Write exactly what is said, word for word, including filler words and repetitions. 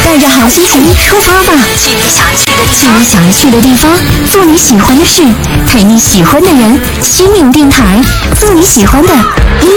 带着好心情出发吧， 去你想去的地去你想去的地方，做你喜欢的事，陪你喜欢的人。心灵电台，做你喜欢的音